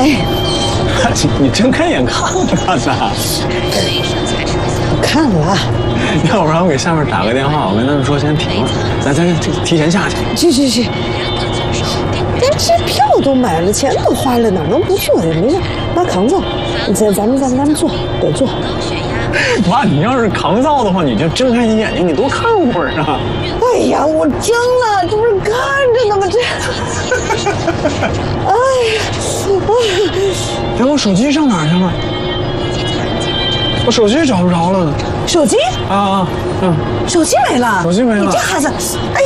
哎， 你睁开眼看看呐！ 我看了。 要不然我给下面打个电话，我跟他们说先停了，咱提前下去。 去。连这票都买了，钱都花了，哪能不坐呀？没事，拿扛走。咱们坐，得坐。 妈，你要是扛造的话，你就睁开你眼睛，你多看会儿啊！ 哎呀，我睁了，这不是看着呢吗？这，哎呀， 哎，我手机上哪儿去了？我手机找不着了。 手机啊， 手机没了。 手机没了。 你这孩子，哎呀。